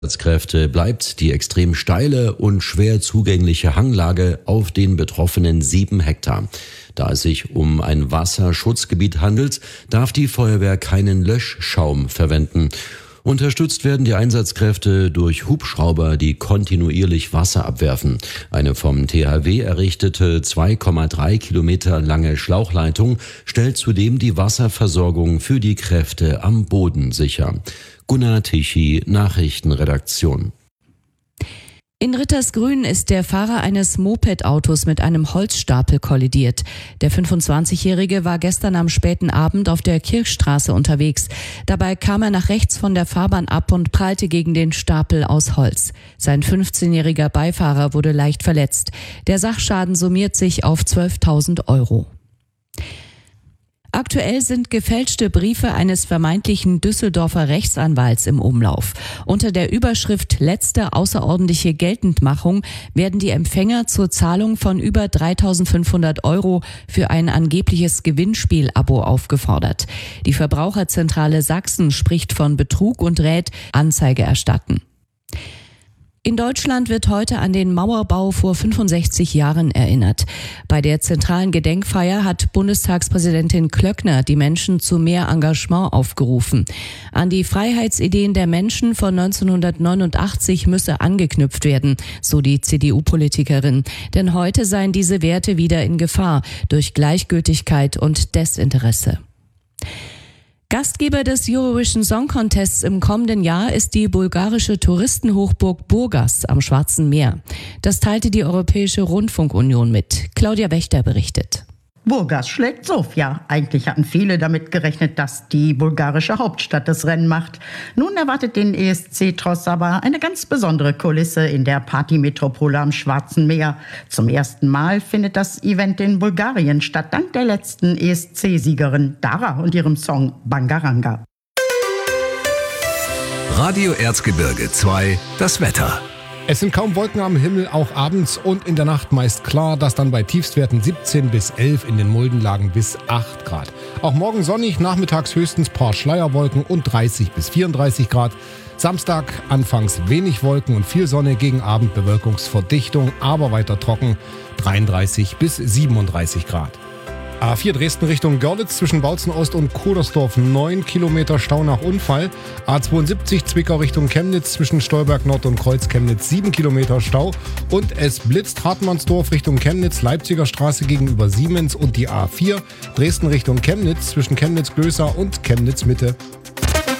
Einsatzkräfte bleibt die extrem steile und schwer zugängliche Hanglage auf den betroffenen 7 Hektar. Da es sich um ein Wasserschutzgebiet handelt, darf die Feuerwehr keinen Löschschaum verwenden. Unterstützt werden die Einsatzkräfte durch Hubschrauber, die kontinuierlich Wasser abwerfen. Eine vom THW errichtete 2,3 Kilometer lange Schlauchleitung stellt zudem die Wasserversorgung für die Kräfte am Boden sicher. Gunnar Tichy, Nachrichtenredaktion. In Rittersgrün ist der Fahrer eines Moped-Autos mit einem Holzstapel kollidiert. Der 25-Jährige war gestern am späten Abend auf der Kirchstraße unterwegs. Dabei kam er nach rechts von der Fahrbahn ab und prallte gegen den Stapel aus Holz. Sein 15-jähriger Beifahrer wurde leicht verletzt. Der Sachschaden summiert sich auf 12.000 €. Aktuell sind gefälschte Briefe eines vermeintlichen Düsseldorfer Rechtsanwalts im Umlauf. Unter der Überschrift Letzte außerordentliche Geltendmachung werden die Empfänger zur Zahlung von über 3.500 € für ein angebliches Gewinnspiel-Abo aufgefordert. Die Verbraucherzentrale Sachsen spricht von Betrug und rät, Anzeige erstatten. In Deutschland wird heute an den Mauerbau vor 65 Jahren erinnert. Bei der zentralen Gedenkfeier hat Bundestagspräsidentin Klöckner die Menschen zu mehr Engagement aufgerufen. An die Freiheitsideen der Menschen von 1989 müsse angeknüpft werden, so die CDU-Politikerin. Denn heute seien diese Werte wieder in Gefahr durch Gleichgültigkeit und Desinteresse. Gastgeber des Eurovision Song Contests im kommenden Jahr ist die bulgarische Touristenhochburg Burgas am Schwarzen Meer. Das teilte die Europäische Rundfunkunion mit. Claudia Wächter berichtet. Burgas schlägt Sofia. Eigentlich hatten viele damit gerechnet, dass die bulgarische Hauptstadt das Rennen macht. Nun erwartet den ESC Tross aber eine ganz besondere Kulisse in der Partymetropole am Schwarzen Meer. Zum ersten Mal findet das Event in Bulgarien statt, dank der letzten ESC-Siegerin Dara und ihrem Song Bangaranga. Radio Erzgebirge 2, das Wetter. Es sind kaum Wolken am Himmel, auch abends und in der Nacht meist klar, das dann bei Tiefstwerten 17 bis 11, in den Muldenlagen bis 8 Grad. Auch morgen sonnig, nachmittags höchstens paar Schleierwolken und 30 bis 34 Grad. Samstag anfangs wenig Wolken und viel Sonne, gegen Abend Bewölkungsverdichtung, aber weiter trocken, 33 bis 37 Grad. A4 Dresden Richtung Görlitz zwischen Bautzen Ost und Kudersdorf 9 Kilometer Stau nach Unfall. A72 Zwickau Richtung Chemnitz zwischen Stolberg Nord und Kreuz Chemnitz 7 Kilometer Stau. Und es blitzt Hartmannsdorf Richtung Chemnitz, Leipziger Straße gegenüber Siemens und die A4 Dresden Richtung Chemnitz zwischen Chemnitz-Glößer und Chemnitz Mitte